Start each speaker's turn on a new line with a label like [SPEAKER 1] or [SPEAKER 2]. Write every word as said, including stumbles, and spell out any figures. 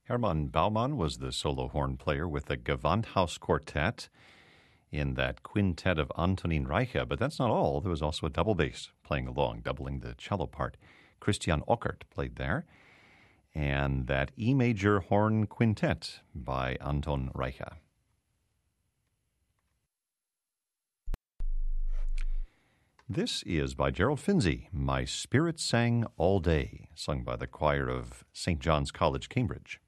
[SPEAKER 1] Hermann Baumann was the solo horn player with the Gewandhaus Quartet in that quintet of Antonin Reiche. But that's not all. There was also a double bass playing along, doubling the cello part. Christian Ockert played there. And that E major horn quintet by Anton Reiche. This is by Gerald Finzi, My Spirit Sang All Day, sung by the choir of Saint John's College, Cambridge.